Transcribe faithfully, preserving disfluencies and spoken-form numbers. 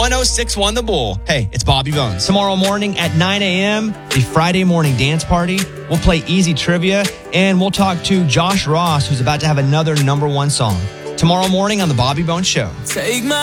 one oh six one The Bull. Hey, it's Bobby Bones. Tomorrow morning at nine a.m., the Friday morning dance party. We'll play easy trivia, and we'll talk to Josh Ross, who's about to have another number one song. Tomorrow morning on The Bobby Bones Show. Take my